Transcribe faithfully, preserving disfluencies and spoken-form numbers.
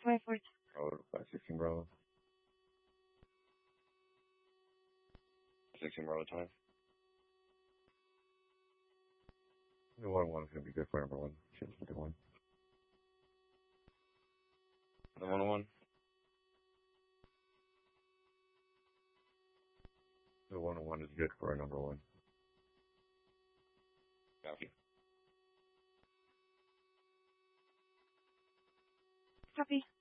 five four. Road, five sixteen Bravo. sixteen Bravo time. The one one is going to be good for number one. Should be the one. The one one. The one one is good for a number one. Copy. Copy.